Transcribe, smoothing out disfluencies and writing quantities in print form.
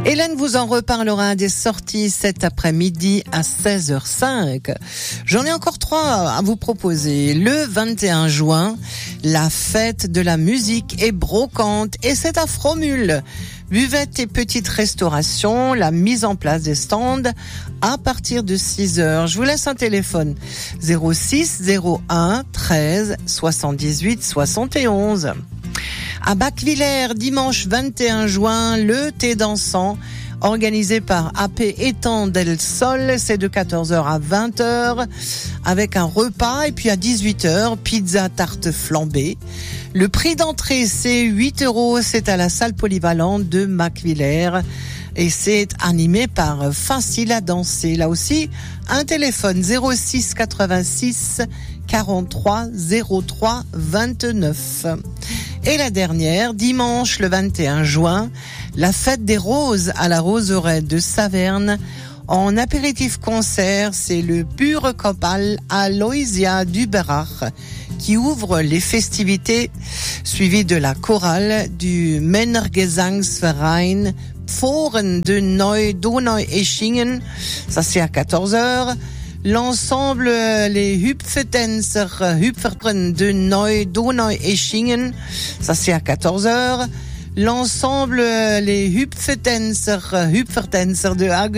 Hélène vous en reparlera des sorties cet après-midi à 16h05. J'en ai encore 3 à vous proposer. Le 21 juin, la fête de la musique est brocante et c'est à Fromule. Buvette et petite restauration, la mise en place des stands à partir de 6h. Je vous laisse un téléphone 06 01 13 78 71. À Bacquevillers, dimanche 21 juin, le thé dansant organisé par AP Étang del Sol, c'est de 14h à 20h avec un repas et puis à 18h, pizza tarte flambée. Le prix d'entrée c'est 8 €, c'est à la salle polyvalente de Bacquevillers et c'est animé par Facile à danser. Là aussi, un téléphone 06 86 43 03 29. Et la dernière, dimanche le 21 juin, la fête des roses à la Roseraie de Saverne. En apéritif concert, c'est le Burekopal à Loisia d'Uberach qui ouvre les festivités, suivi de la chorale du Männergesangsverein Pforen de Neu-Donau-Eschingen. Ça c'est à 14h. L'ensemble, les Hüpferten de Neu-Donau-Eschingen, ça c'est à 14h. L'ensemble, les Hüpfertenser de